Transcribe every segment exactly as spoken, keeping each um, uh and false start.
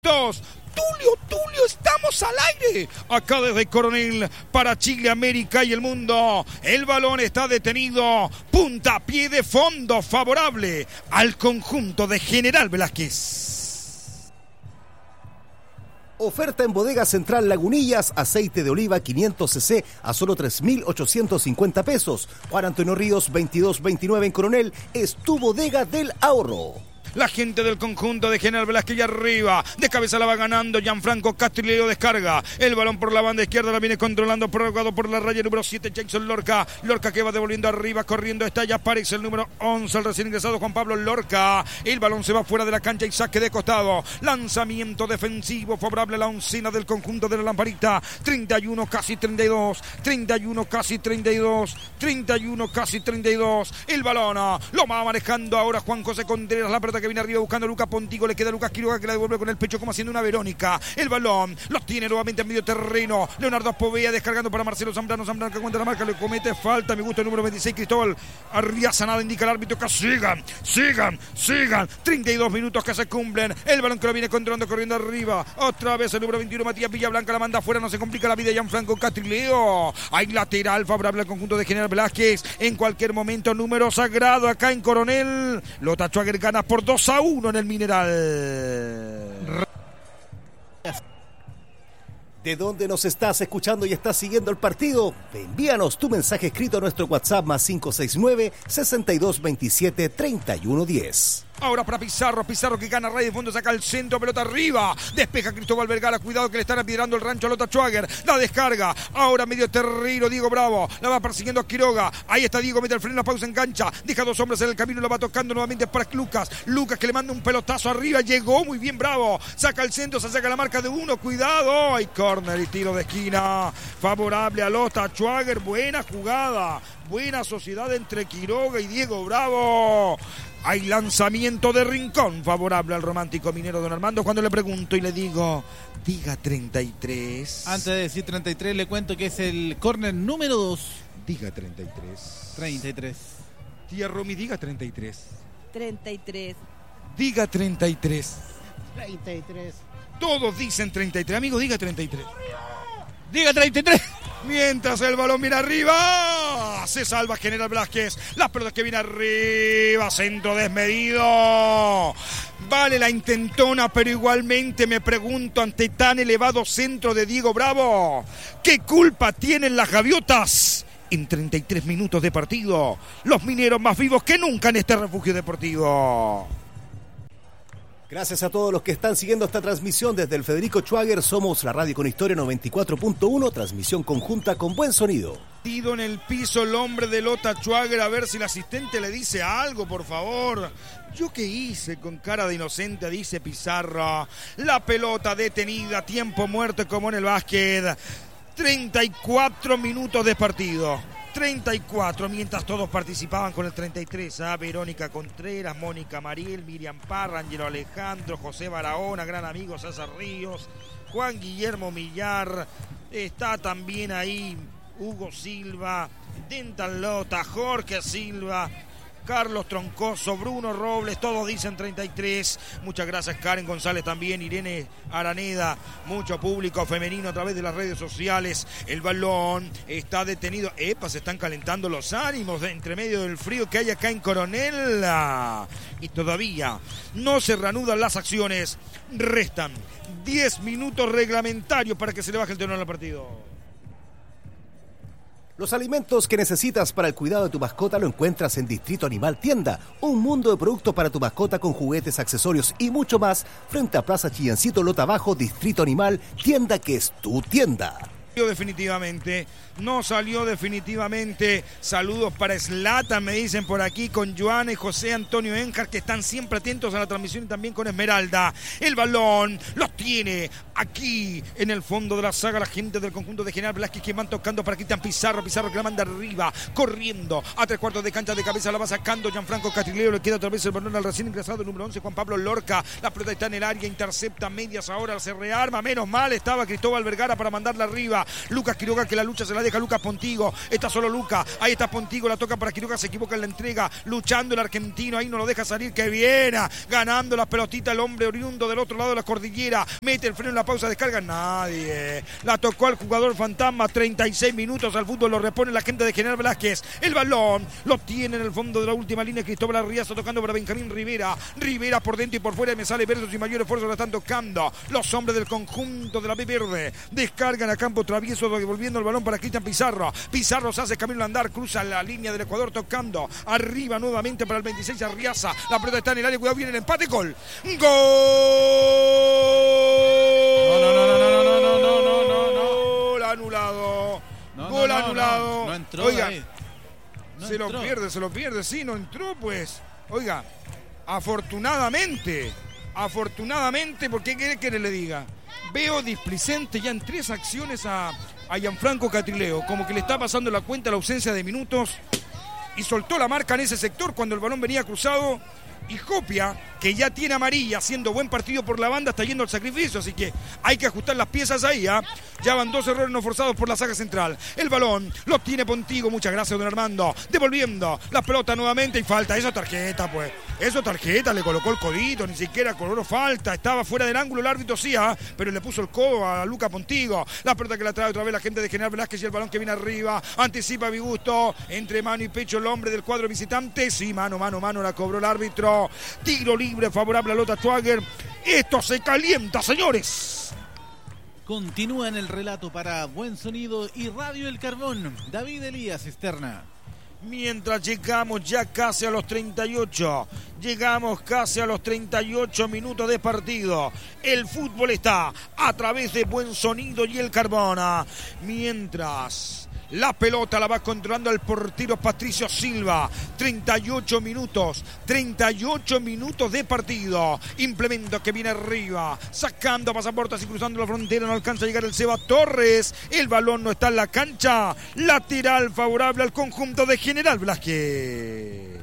Dos. Tulio, Tulio, estamos al aire. Acá desde Coronel para Chile, América y el mundo. El balón está detenido. Puntapié de fondo favorable al conjunto de General Velázquez. Oferta en Bodega Central Lagunillas, aceite de oliva quinientos centilitros a solo tres mil ochocientos cincuenta pesos. Juan Antonio Ríos veintidós veintinueve en Coronel, es tu bodega del ahorro. La gente del conjunto de General Velázquez y arriba. De cabeza la va ganando Gianfranco Castrileo, descarga. El balón por la banda izquierda la viene controlando, prorrogado por la raya número siete, Jackson Lorca. Lorca que va devolviendo arriba, corriendo está ya aparece el número once, el recién ingresado Juan Pablo Lorca. El balón se va fuera de la cancha y saque de costado. Lanzamiento defensivo favorable a la oncena del conjunto de la Lamparita. treinta y uno, casi treinta y dos. treinta y uno, casi treinta y dos. treinta y uno, casi treinta y dos. El balón lo va manejando ahora Juan José Contreras. La pelota que viene arriba buscando a Lucas Pontigo, le queda a Lucas Quiroga que la devuelve con el pecho como haciendo una Verónica. El balón lo tiene nuevamente en medio terreno. Leonardo Povea descargando para Marcelo Zambrano. Zambrano que cuenta la marca, le comete falta. Me gusta el número veintiséis, Cristóbal Arriaza. Nada indica el árbitro que sigan, sigan, sigan. treinta y dos minutos que se cumplen. El balón que lo viene controlando, corriendo arriba. Otra vez el número veintiuno, Matías Villablanca, la manda afuera. No se complica la vida. Gianfranco Castrileo. Hay lateral favorable al conjunto de General Velázquez. En cualquier momento, número sagrado acá en Coronel. Lota Schwager gana por dos a uno en el Mineral. ¿De dónde nos estás escuchando y estás siguiendo el partido? Envíanos tu mensaje escrito a nuestro WhatsApp más cinco seis nueve, seis dos dos siete, tres uno uno cero. Ahora para Pizarro, Pizarro que gana ray de fondo, saca el centro, pelota arriba, despeja Cristóbal Vergara, cuidado que le están apidrando el rancho a Lota Schwager, la descarga, ahora medio terreno, Diego Bravo, la va persiguiendo a Quiroga, ahí está Diego, mete el freno, pausa en cancha, deja dos hombres en el camino, la va tocando nuevamente para Lucas, Lucas que le manda un pelotazo arriba, llegó muy bien Bravo, saca el centro, se saca la marca de uno, cuidado, hay córner y tiro de esquina, favorable a Lota Schwager, buena jugada, buena sociedad entre Quiroga y Diego Bravo. Hay lanzamiento de rincón favorable al romántico minero don Armando. Cuando le pregunto y le digo, diga treinta y tres. Antes de decir treinta y tres, le cuento que es el córner número dos. Diga treinta y tres. treinta y tres. Tía Romy, diga treinta y tres. treinta y tres. Diga treinta y tres. treinta y tres. Todos dicen treinta y tres. Amigo, diga treinta y tres. Diga treinta y tres. Mientras el balón viene arriba, se salva General Velázquez. Las pelotas que viene arriba, centro desmedido. Vale la intentona, pero igualmente me pregunto ante tan elevado centro de Diego Bravo, ¿qué culpa tienen las gaviotas? En treinta y tres minutos de partido, los mineros más vivos que nunca en este refugio deportivo. Gracias a todos los que están siguiendo esta transmisión desde el Federico Schwager. Somos la radio con historia noventa y cuatro punto uno, transmisión conjunta con buen sonido. Tido en el piso el hombre de Lota Schwager, a ver si el asistente le dice algo, por favor. ¿Yo qué hice? Con cara de inocente, dice Pizarro. La pelota detenida, tiempo muerto como en el básquet. treinta y cuatro minutos de partido. treinta y cuatro, mientras todos participaban con el treinta y tres, ¿ah? Verónica Contreras, Mónica Mariel, Miriam Parra, Angelo Alejandro, José Barahona, gran amigo César Ríos, Juan Guillermo Millar, está también ahí Hugo Silva, Dental Lota, Jorge Silva, Carlos Troncoso, Bruno Robles, todos dicen treinta y tres. Muchas gracias Karen González también, Irene Araneda, mucho público femenino a través de las redes sociales. El balón está detenido. Epa, se están calentando los ánimos de entre medio del frío que hay acá en Coronel. Y todavía no se reanudan las acciones. Restan diez minutos reglamentarios para que se le baje el tenor al partido. Los alimentos que necesitas para el cuidado de tu mascota lo encuentras en Distrito Animal Tienda, un mundo de productos para tu mascota con juguetes, accesorios y mucho más, frente a Plaza Chillancito, Lota Bajo, Distrito Animal Tienda, que es tu tienda. Definitivamente, no salió definitivamente. Saludos para Zlatan, me dicen por aquí, con Joana y José Antonio Enjar, que están siempre atentos a la transmisión, y también con Esmeralda. El balón los tiene aquí en el fondo de la saga la gente del conjunto de General Velázquez, que van tocando para Cristian Pizarro. Pizarro que la manda arriba, corriendo a tres cuartos de cancha, de cabeza la va sacando Gianfranco Castrileo. Le queda otra vez el balón al recién ingresado, el número once, Juan Pablo Lorca. La pelota está en el área, intercepta medias, ahora se rearma. Menos mal estaba Cristóbal Vergara para mandarla arriba. Quiroga. Lucas Quiroga que la lucha se la deja Lucas Pontigo. Está solo Lucas. Ahí está Pontigo. La toca para Quiroga. Se equivoca en la entrega. Luchando el argentino. Ahí no lo deja salir. Que viene. Ganando la pelotita el hombre oriundo del otro lado de la cordillera. Mete el freno en la pausa. Descarga. Nadie. La tocó al jugador fantasma. treinta y seis minutos al fútbol. Lo repone la gente de General Velázquez. El balón lo tiene en el fondo de la última línea. Cristóbal Arriaza tocando para Benjamín Rivera. Rivera por dentro y por fuera. Me sale versus y mayor esfuerzo. La están tocando los hombres del conjunto de la B Verde. Descargan a campo travieso, devolviendo el balón para Cristian Pizarro. Pizarro se hace camino al andar, cruza la línea del Ecuador tocando arriba nuevamente para el veintiséis Arriaza. La pelota está en el área, cuidado, viene el empate, gol. ¡Gol! No, no, no, no, no, no, no, no, no, no. Gol anulado. No, Gol no, no, anulado. No, no entró. Oiga, ahí. No se entró. lo pierde, se lo pierde, sí, no entró, pues. Oiga, afortunadamente, afortunadamente, ¿por qué quiere que le diga? Veo displicente ya en tres acciones a, a Gianfranco Catrileo, como que le está pasando la cuenta la ausencia de minutos y soltó la marca en ese sector cuando el balón venía cruzado. Y Copia, que ya tiene amarilla, haciendo buen partido por la banda, está yendo al sacrificio, así que hay que ajustar las piezas ahí, ¿eh? Ya van dos errores no forzados por la saga central. El balón lo tiene Pontigo, muchas gracias, don Armando. Devolviendo la pelota nuevamente y falta. Eso tarjeta, pues. Eso tarjeta, le colocó el codito, ni siquiera cobró falta. Estaba fuera del ángulo el árbitro, sí, ¿eh? Pero le puso el codo a Luca Pontigo. La pelota que la trae otra vez la gente de General Velázquez y el balón que viene arriba. Anticipa Bigusto, entre mano y pecho el hombre del cuadro visitante. Sí, mano, mano, mano, la cobró el árbitro. Tiro libre favorable a Lota Schwager. Esto se calienta, señores. Continúa en el relato para Buen Sonido y Radio El Carbón, David Elías Cisterna. Mientras llegamos ya casi a los treinta y ocho, llegamos casi a los treinta y ocho minutos de partido. El fútbol está a través de Buen Sonido y El Carbona. Mientras la pelota la va controlando el portero Patricio Silva. treinta y ocho minutos, treinta y ocho minutos de partido. Implemento que viene arriba, sacando pasaportes y cruzando la frontera. No alcanza a llegar el Seba Torres. El balón no está en la cancha. Lateral favorable al conjunto de General Velázquez.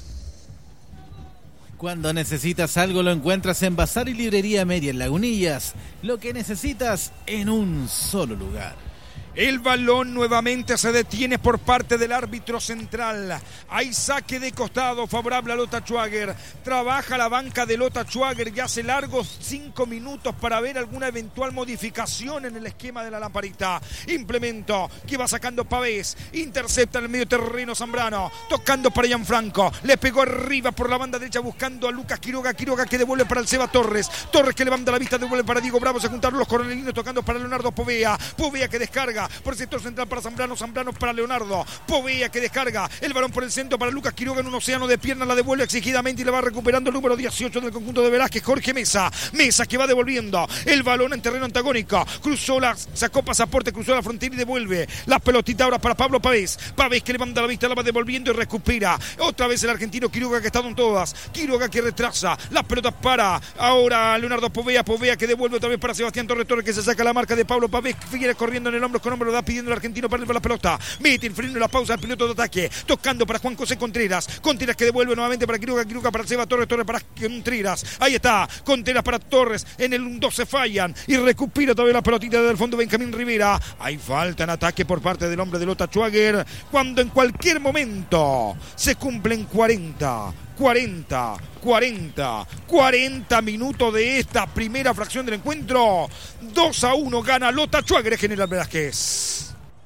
Cuando necesitas algo lo encuentras en Bazar y Librería Media en Lagunillas. Lo que necesitas en un solo lugar. El balón nuevamente se detiene por parte del árbitro central. Hay saque de costado favorable a Lota Schwager. Trabaja la banca de Lota Schwager y hace largos cinco minutos para ver alguna eventual modificación en el esquema de la lamparita. Implemento que va sacando Pavés. Intercepta en el medio terreno Zambrano. Tocando para Gianfranco. Le pegó arriba por la banda derecha buscando a Lucas Quiroga. Quiroga que devuelve para el Seba Torres. Torres que levanta la vista, devuelve para Diego Bravo. Se juntaron los cornelinos tocando para Leonardo Povea. Povea que descarga por el sector central para Zambrano, Zambrano para Leonardo, Povea que descarga el balón por el centro para Lucas Quiroga en un océano de piernas, la devuelve exigidamente y le va recuperando el número dieciocho del conjunto de Velázquez, Jorge Mesa, Mesa que va devolviendo el balón en terreno antagónico, cruzó la, sacó pasaporte, cruzó la frontera y devuelve la pelotita ahora para Pablo Pavés, Pavés que levanta la vista, la va devolviendo y recupera, otra vez el argentino Quiroga que está en todas, Quiroga que retrasa, las pelotas para ahora Leonardo Povea, Povea que devuelve otra vez para Sebastián Torres, Torres que se saca la marca de Pablo Pavés, sigue corriendo en el hombro con hombro, lo da pidiendo el argentino para la pelota. Mete el freno y la pausa al piloto de ataque. Tocando para Juan José Contreras. Contreras que devuelve nuevamente para Quiroga. Quiroga para Seba Torres. Torres para Contreras. Ahí está. Contreras para Torres. En el dos se fallan. Y recupera todavía la pelotita del fondo Benjamín Rivera. Hay falta en ataque por parte del hombre de Lota Schwager. Cuando en cualquier momento se cumplen cuarenta. cuarenta, cuarenta, cuarenta minutos de esta primera fracción del encuentro. dos a uno gana Lota Schwager General Velázquez.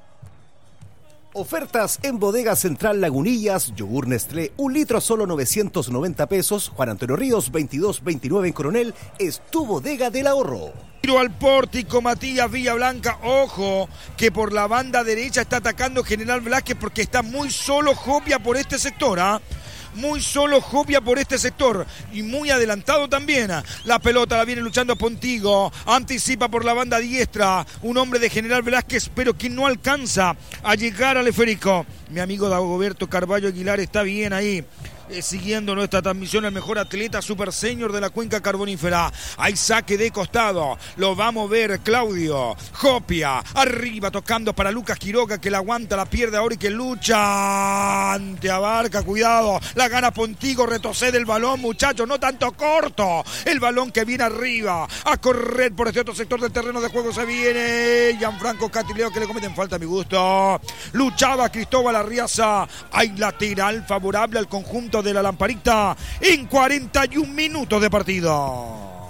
Ofertas en Bodega Central Lagunillas, yogur Nestlé, un litro a solo novecientos noventa pesos. Juan Antonio Ríos, veintidós veintinueve en Coronel, es tu bodega del ahorro. Tiro al pórtico, Matías Villablanca, ojo, que por la banda derecha está atacando General Velázquez porque está muy solo Jopia por este sector, ¿ah? ¿eh? Muy solo Jopia por este sector y muy adelantado también. La pelota la viene luchando Pontigo. Anticipa por la banda diestra. Un hombre de General Velázquez, pero que no alcanza a llegar al esférico. Mi amigo Dagoberto Carballo Aguilar está bien ahí. eh, siguiendo nuestra transmisión, el mejor atleta super senior de la cuenca carbonífera. Hay saque de costado, lo va a mover Claudio Jopia, arriba tocando para Lucas Quiroga, que la aguanta, la pierde ahora y que lucha ante Abarca, cuidado, la gana Pontigo, retrocede el balón, muchachos, no tanto corto, el balón que viene arriba, a correr por este otro sector del terreno de juego, se viene Gianfranco Catrileo, que le cometen falta a mi gusto, luchaba Cristóbal Arriaza, hay lateral favorable al conjunto de la Lamparita en cuarenta y un minutos de partido.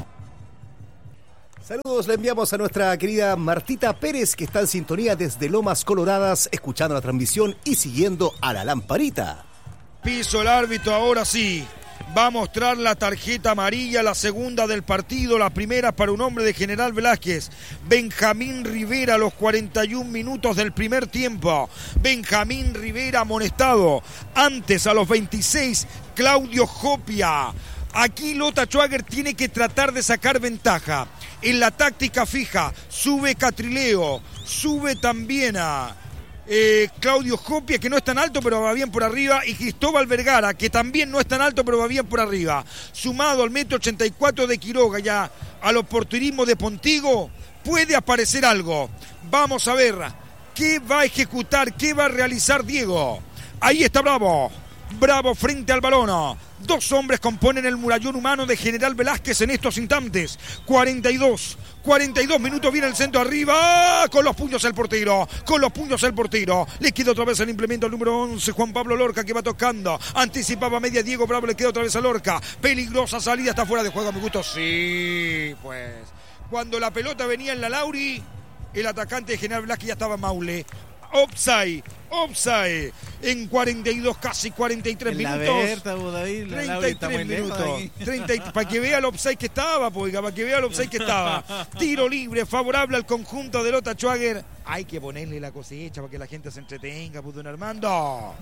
Saludos le enviamos a nuestra querida Martita Pérez, que está en sintonía desde Lomas Coloradas, escuchando la transmisión y siguiendo a la Lamparita. Piso el árbitro, ahora sí. Va a mostrar la tarjeta amarilla, la segunda del partido, la primera para un hombre de General Velázquez. Benjamín Rivera a los cuarenta y un minutos del primer tiempo. Benjamín Rivera amonestado. Antes, a los veintiséis, Claudio Jopia. Aquí Lota Schwager tiene que tratar de sacar ventaja. En la táctica fija, sube Catrileo, sube también a... Eh, Claudio Jopia, que no es tan alto pero va bien por arriba, y Cristóbal Vergara, que también no es tan alto pero va bien por arriba, sumado al metro ochenta y cuatro de Quiroga, ya al oportunismo de Pontigo, puede aparecer algo. Vamos a ver qué va a ejecutar, qué va a realizar Diego. Ahí está Bravo, Bravo frente al balón. Dos hombres componen el murallón humano de General Velázquez en estos instantes. cuarenta y dos, cuarenta y dos minutos, viene el centro arriba, con los puños el portero, con los puños el portero. Le queda otra vez el implemento al número once, Juan Pablo Lorca, que va tocando. Anticipaba media Diego Bravo, le queda otra vez a Lorca. Peligrosa salida, está fuera de juego, a mi gusto. Sí, pues. Cuando la pelota venía en la Lauri, el atacante de General Velázquez ya estaba en Maule. Offside, offside, en cuarenta y dos, casi cuarenta y tres en minutos. La Berta, David, la treinta y tres minutos. treinta, para que vea el offside que estaba, pues, para que vea el offside que estaba. Tiro libre, favorable al conjunto de Lota Schwager. Hay que ponerle la cosecha para que la gente se entretenga, pues, don Armando.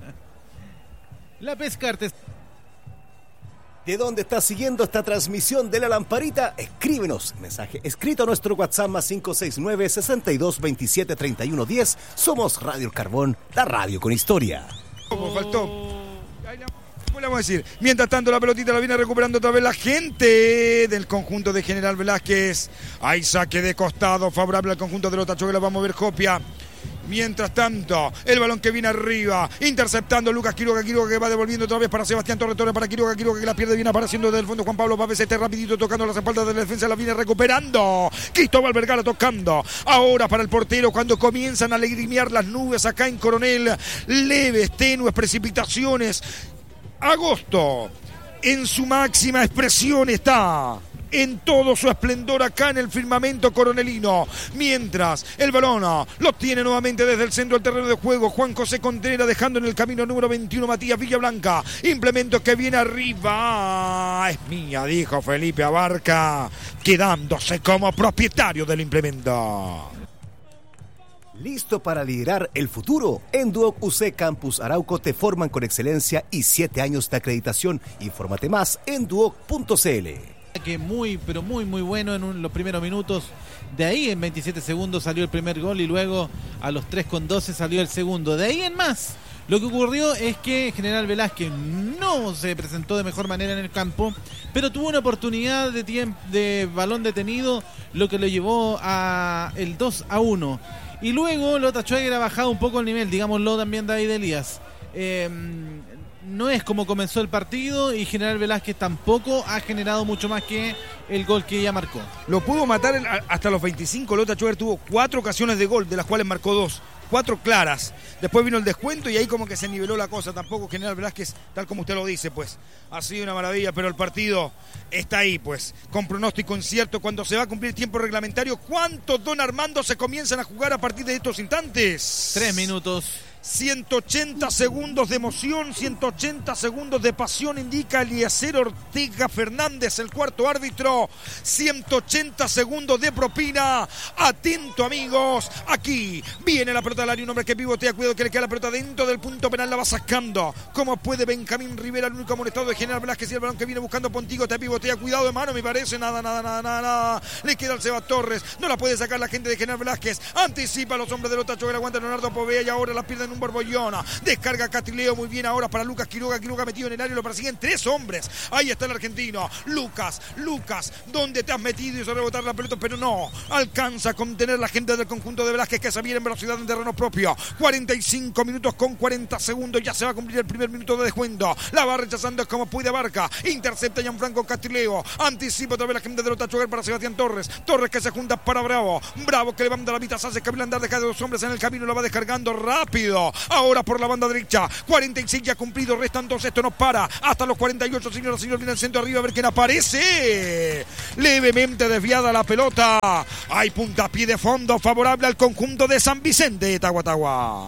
La Pescartes. ¿De dónde estás siguiendo esta transmisión de la Lamparita? Escríbenos mensaje escrito a nuestro WhatsApp más cinco seis nueve, sesenta y dos, veintisiete, treinta y uno, diez. Somos Radio El Carbón, la radio con historia. Como faltó. ¿Cómo le vamos a decir? Mientras tanto, la pelotita la viene recuperando otra vez la gente del conjunto de General Velázquez. Hay saque de costado favorable al conjunto de Lota Schwager, la va a mover Jopia. Mientras tanto, el balón que viene arriba, interceptando Lucas Quiroga, Quiroga que va devolviendo otra vez para Sebastián Torres, Torres para Quiroga, Quiroga que la pierde, viene apareciendo desde el fondo Juan Pablo Pávez, este rapidito tocando las espaldas de la defensa, la viene recuperando, Cristóbal Vergara tocando, ahora para el portero cuando comienzan a alegrimear las nubes acá en Coronel, leves, tenues, precipitaciones, agosto, en su máxima expresión está... en todo su esplendor acá en el firmamento coronelino. Mientras el balón lo tiene nuevamente desde el centro del terreno de juego Juan José Contreras, dejando en el camino número veintiuno Matías Villablanca. Implemento que viene arriba. Es mía, dijo Felipe Abarca, quedándose como propietario del implemento. ¿Listo para liderar el futuro? En Duoc U C Campus Arauco te forman con excelencia y siete años de acreditación. Infórmate más en duoc punto c l. Que muy, pero muy, muy bueno en un, los primeros minutos. De ahí en veintisiete segundos salió el primer gol y luego a los tres con doce salió el segundo. De ahí en más, lo que ocurrió es que General Velázquez no se presentó de mejor manera en el campo, pero tuvo una oportunidad de, tiempo, de balón detenido, lo que lo llevó a el dos a uno. Y luego Lota Schwager ha bajado un poco el nivel, digámoslo también David Elías. Eh, No es como comenzó el partido y General Velázquez tampoco ha generado mucho más que el gol que ella marcó. Lo pudo matar hasta los veinticinco. Lota Schwager tuvo cuatro ocasiones de gol, de las cuales marcó dos. Cuatro claras. Después vino el descuento y ahí como que se niveló la cosa. Tampoco General Velázquez, tal como usted lo dice, pues ha sido una maravilla, pero el partido está ahí, pues, con pronóstico incierto. Cuando se va a cumplir el tiempo reglamentario, ¿cuántos, don Armando, se comienzan a jugar a partir de estos instantes? Tres minutos. ciento ochenta segundos de emoción, ciento ochenta segundos de pasión, indica Eliezer Ortega Fernández, el cuarto árbitro. ciento ochenta segundos de propina. Atento, amigos. Aquí viene la pelota al área, un hombre que pivotea, cuidado que le queda la pelota dentro del punto penal, la va sacando. ¿Cómo puede Benjamín Rivera, el único amonestado de General Velázquez, y el balón que viene buscando Pontigo, te pivotea, cuidado de mano, me parece, nada, nada, nada, nada, nada. Le queda al Seba Torres, no la puede sacar la gente de General Velázquez. Anticipa a los hombres de Lota Schwager, aguanta Leonardo Povea y ahora la pierden un borbollona. Descarga Castileo muy bien ahora para Lucas Quiroga. Quiroga metido en el área, lo persiguen tres hombres. Ahí está el argentino. Lucas, Lucas, ¿dónde te has metido? Hizo rebotar la pelota, pero no alcanza a contener la gente del conjunto de Velázquez, que se viene en velocidad en terreno propio. cuarenta y cinco minutos con cuarenta segundos. Ya se va a cumplir el primer minuto de descuento. La va rechazando como puede Barca. Intercepta Gianfranco Castileo. Anticipa otra vez la gente de Lota Chuaguer para Sebastián Torres. Torres que se junta para Bravo. Bravo que levanta la mitad, hace Cabilandar, deja de dos hombres en el camino, lo va descargando rápido. Ahora por la banda derecha. cuarenta y seis ya cumplido. Restan dos. Esto no para. Hasta los cuarenta y ocho, señoras y señores. Viene el centro arriba a ver quién aparece. Levemente desviada la pelota. Hay puntapié de fondo favorable al conjunto de San Vicente de Tahuatahua.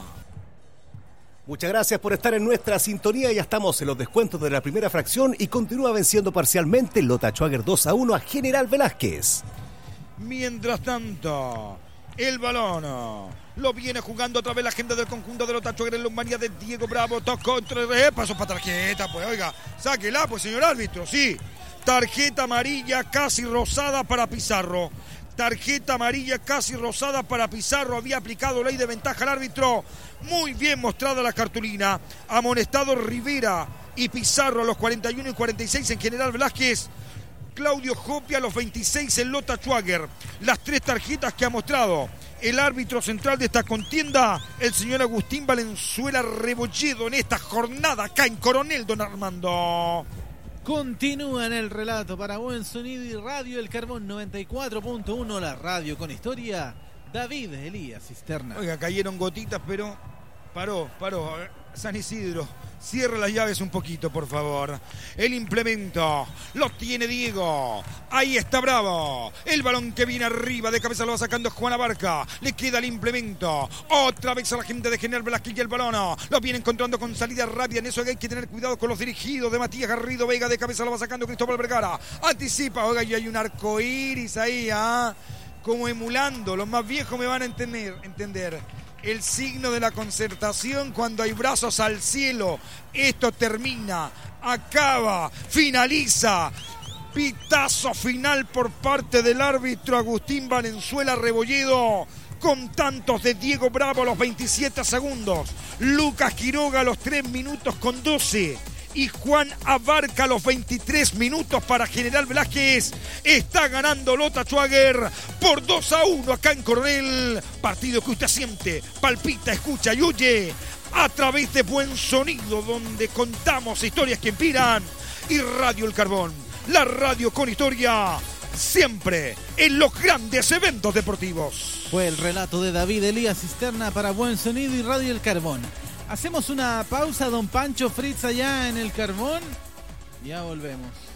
Muchas gracias por estar en nuestra sintonía. Ya estamos en los descuentos de la primera fracción y continúa venciendo parcialmente Lota Chuaguer dos a uno a General Velázquez. Mientras tanto, el balón lo viene jugando otra vez la gente del conjunto de Lota Chuaguer en la manía de Diego Bravo. Tocó entre... Eh, pasó para tarjeta, pues oiga, sáquela, pues señor árbitro, sí. Tarjeta amarilla casi rosada para Pizarro. Tarjeta amarilla casi rosada para Pizarro. Había aplicado ley de ventaja al árbitro. Muy bien mostrada la cartulina. Amonestado Rivera y Pizarro a los cuarenta y uno y cuarenta y seis en General Velázquez. Claudio Jopia a los veintiséis en Lota Chuaguer. Las tres tarjetas que ha mostrado el árbitro central de esta contienda, el señor Agustín Valenzuela Rebolledo, en esta jornada acá en Coronel, don Armando. Continúa en el relato para Buen Sonido y Radio El Carbón noventa y cuatro punto uno, la radio con historia, David Elías Cisterna. Oiga, cayeron gotitas, pero paró, paró. San Isidro, cierra las llaves un poquito, por favor. El implemento lo tiene Diego. Ahí está Bravo. El balón que viene arriba, de cabeza lo va sacando Juan Abarca. Le queda el implemento. Otra vez a la gente de General Velázquez y el balón. Lo viene encontrando con salida rápida. En eso hay que tener cuidado con los dirigidos de Matías Garrido Vega. De cabeza lo va sacando Cristóbal Vergara. Anticipa, oiga, y hay un arco iris ahí, ¿ah? Como emulando. Los más viejos me van a entender. entender. El signo de la concertación cuando hay brazos al cielo. Esto termina, acaba, finaliza. Pitazo final por parte del árbitro Agustín Valenzuela Rebolledo. Con tantos de Diego Bravo a los veintisiete segundos. Lucas Quiroga a los tres minutos con doce. Y Juan Abarca a los veintitrés minutos para General Velázquez. Está ganando Lota Chuaguer por dos a uno acá en Coronel. Partido que usted siente, palpita, escucha y huye a través de Buen Sonido, donde contamos historias que inspiran. Y Radio El Carbón, la radio con historia, siempre en los grandes eventos deportivos. Fue el relato de David Elías Cisterna para Buen Sonido y Radio El Carbón. Hacemos una pausa, don Pancho Fritz, allá en El Carbón. Ya volvemos.